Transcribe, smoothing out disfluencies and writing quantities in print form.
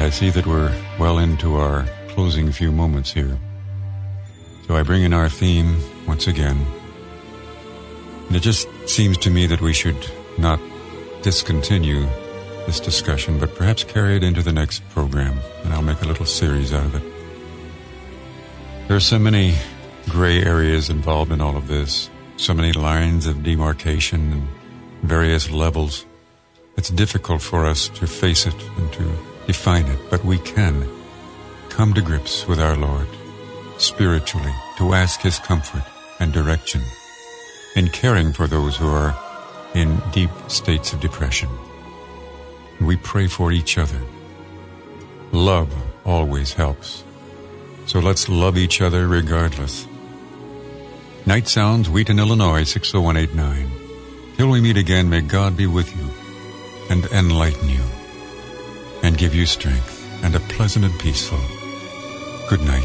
I see that we're well into our closing few moments here. So I bring in our theme once again. And it just seems to me that we should not discontinue this discussion, but perhaps carry it into the next program, and I'll make a little series out of it. There are so many gray areas involved in all of this, so many lines of demarcation and various levels. It's difficult for us to face it and to define it, but we can come to grips with our Lord spiritually, to ask His comfort and direction in caring for those who are in deep states of depression. We pray for each other. Love always helps. So let's love each other regardless. Night Sounds, Wheaton, Illinois, 60189. Till we meet again, may God be with you and enlighten you and give you strength and a pleasant and peaceful good night.